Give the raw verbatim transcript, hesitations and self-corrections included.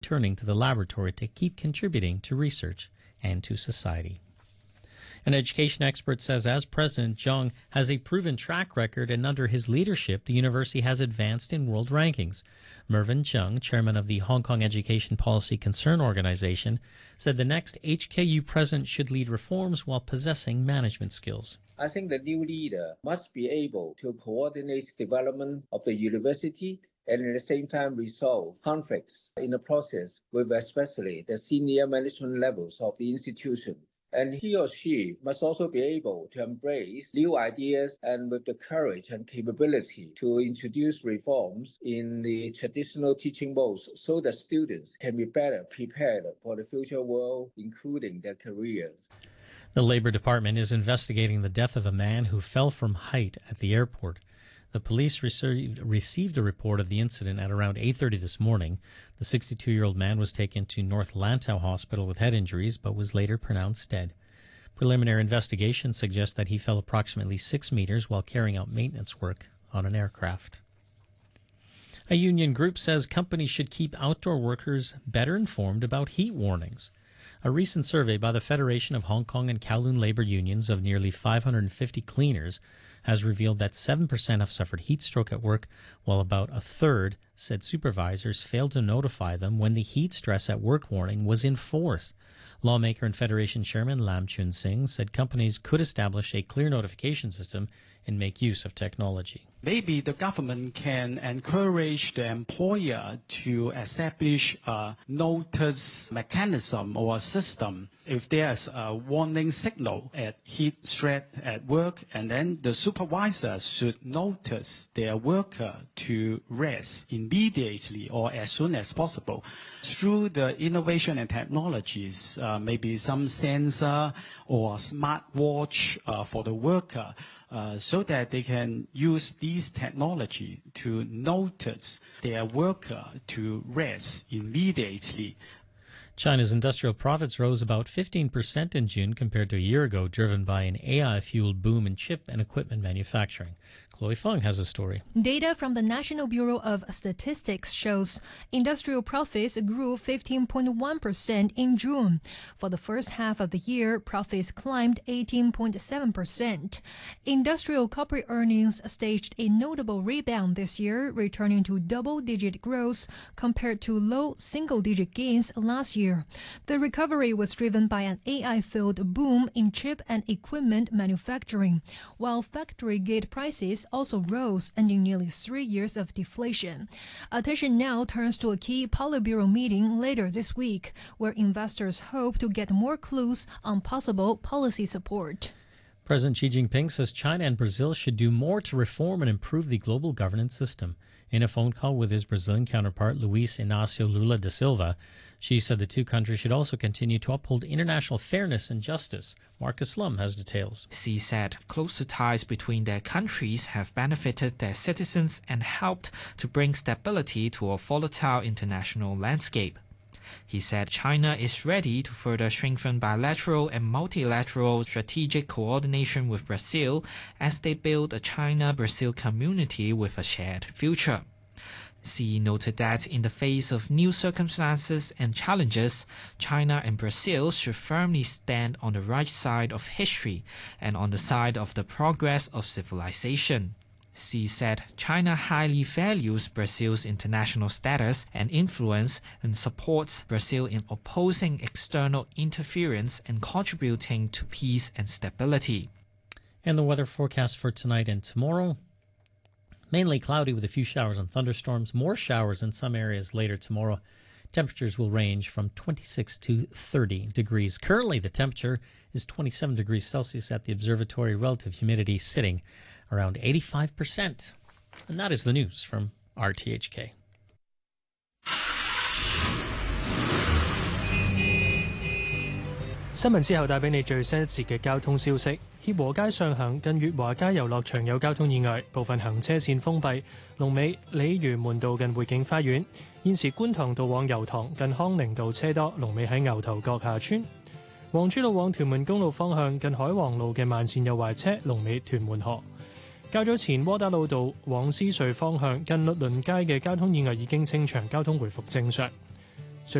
returning to the laboratory to keep contributing to research and to society. An education expert says as President Zhang has a proven track record, and under his leadership, the university has advanced in world rankings. Mervyn Chung, chairman of the Hong Kong Education Policy Concern Organization, said the next H K U president should lead reforms while possessing management skills. I think the new leader must be able to coordinate development of the university and at the same time resolve conflicts in the process with especially the senior management levels of the institution. And he or she must also be able to embrace new ideas and with the courage and capability to introduce reforms in the traditional teaching modes so that students can be better prepared for the future world, including their careers. The Labor Department is investigating the death of a man who fell from height at the airport. The police received, received a report of the incident at around eight thirty this morning. The sixty-two-year-old man was taken to North Lantau Hospital with head injuries, but was later pronounced dead. Preliminary investigation suggests that he fell approximately six meters while carrying out maintenance work on an aircraft. A union group says companies should keep outdoor workers better informed about heat warnings. A recent survey by the Federation of Hong Kong and Kowloon labor unions of nearly five hundred fifty cleaners has revealed that seven percent have suffered heat stroke at work, while about a third said supervisors failed to notify them when the heat stress at work warning was in force. Lawmaker and Federation Chairman Lam Chun Sing said companies could establish a clear notification system and make use of technology. Maybe the government can encourage the employer to establish a notice mechanism or a system if there's a warning signal at heat stress at work, and then the supervisor should notice their worker to rest immediately or as soon as possible. Through the innovation and technologies, uh, maybe some sensor or smart watch uh, for the worker, Uh, so that they can use these technology to notice their worker to rest immediately. China's industrial profits rose about fifteen percent in June compared to a year ago, driven by an A I-fueled boom in chip and equipment manufacturing. Chloe Fung has a story. Data from the National Bureau of Statistics shows industrial profits grew fifteen point one percent in June. For the first half of the year, profits climbed eighteen point seven percent. Industrial corporate earnings staged a notable rebound this year, returning to double-digit growth compared to low single-digit gains last year. The recovery was driven by an A I-fueled boom in chip and equipment manufacturing, while factory gate prices also rose, ending nearly three years of deflation. Attention now turns to a key Politburo meeting later this week, where investors hope to get more clues on possible policy support. President Xi Jinping says China and Brazil should do more to reform and improve the global governance system. In a phone call with his Brazilian counterpart, Luiz Inácio Lula da Silva, Xi said the two countries should also continue to uphold international fairness and justice. Marcus Lum has details. Xi said closer ties between their countries have benefited their citizens and helped to bring stability to a volatile international landscape. He said China is ready to further strengthen bilateral and multilateral strategic coordination with Brazil as they build a China-Brazil community with a shared future. Xi noted that in the face of new circumstances and challenges, China and Brazil should firmly stand on the right side of history and on the side of the progress of civilization. Xi said China highly values Brazil's international status and influence and supports Brazil in opposing external interference and contributing to peace and stability. And the weather forecast for tonight and tomorrow. Mainly cloudy with a few showers and thunderstorms. More showers in some areas later tomorrow. Temperatures will range from twenty-six to thirty degrees. Currently, the temperature is twenty-seven degrees Celsius at the observatory. Relative humidity sitting around eighty-five percent. And that is the news from R T H K. 新聞之後帶俾你最新一節嘅交通消息。協和街上行近月華街遊樂場有交通意外，部分行車線封閉。龍尾鯉魚門道近匯景花園。現時觀塘道往油塘近康寧道車多，龍尾喺牛頭角下村。黃珠路往屯門公路方向近海皇路嘅慢線有壞車，龍尾屯門河。較早前窩打老道往獅隧方向近律倫街嘅交通意外已經清場，交通回復正常。